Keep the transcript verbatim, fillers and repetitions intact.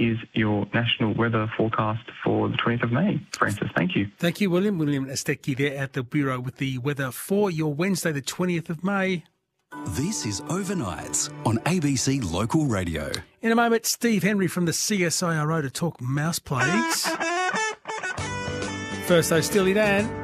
is your national weather forecast for the twentieth of May. Francis, thank you. Thank you, William. William Astecki there at the Bureau with the weather for your Wednesday, the twentieth of May. This is Overnights on A B C Local Radio. In a moment, Steve Henry from the C S I R O to talk mouse plagues. First, though, Steely Dan.